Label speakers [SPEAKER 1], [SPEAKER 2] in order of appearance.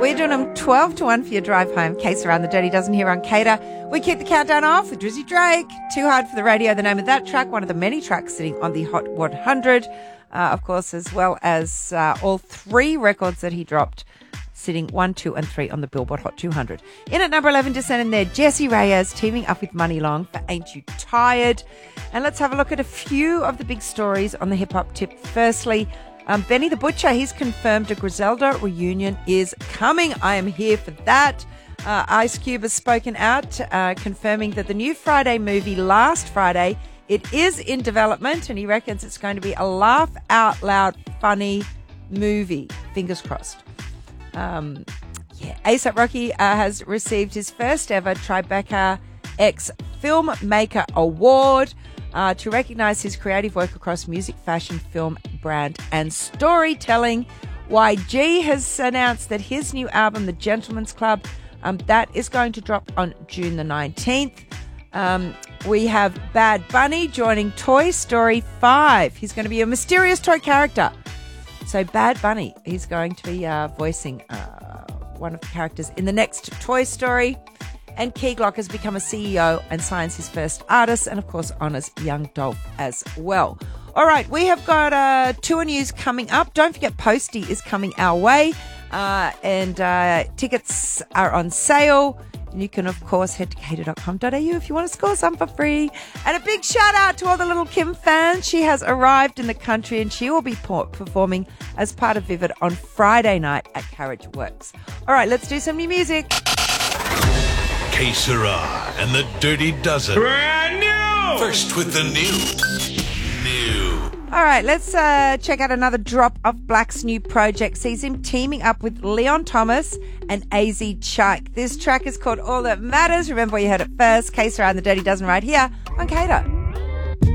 [SPEAKER 1] We're doing them 12 to 1 for your drive home. Case around the Dirty Dozen here on Cater. We kick the countdown off with Drizzy Drake. Too Hard for the Radio, the name of that track, one of the many tracks sitting on the Hot 100, of course, as well as all three records that he dropped, sitting 1, 2, and 3 on the Billboard Hot 200. In at number 11, just in there, Jessie Reyez teaming up with Money Long for Ain't You Tired? And let's have a look at a few of the big stories on the hip-hop tip. Firstly, Benny the Butcher, he's confirmed a Griselda reunion is coming. I am here for that. Ice Cube has spoken out, confirming that the new Friday movie, Last Friday, it is in development, and he reckons it's going to be a laugh-out-loud, funny movie. Fingers crossed. A$AP Rocky has received his first ever Tribeca X Filmmaker Award to recognise his creative work across music, fashion, film, brand and storytelling. YG has announced that his new album, The Gentleman's Club, that is going to drop on June the 19th. We have Bad Bunny joining Toy Story 5. He's going to be a mysterious toy character. So Bad Bunny, he's going to be voicing one of the characters in the next Toy Story. And Key Glock has become a CEO and signs his first artist and, of course, honours Young Dolph as well. All right, we have got tour news coming up. Don't forget Posty is coming our way and tickets are on sale. And you can, of course, head to cater.com.au if you want to score some for free. And a big shout out to all the Little Kim fans. She has arrived in the country and she will be performing as part of Vivid on Friday night at Carriage Works. All right, let's do some new music.
[SPEAKER 2] Que Sera and the Dirty Dozen.
[SPEAKER 3] Brand new!
[SPEAKER 2] First with the new.
[SPEAKER 1] All right, let's check out another drop of Black's new project. Sees him teaming up with Leon Thomas and AZ Chuck. This track is called All That Matters. Remember where you heard it first. Que Sera and the Dirty Dozen right here on Cater.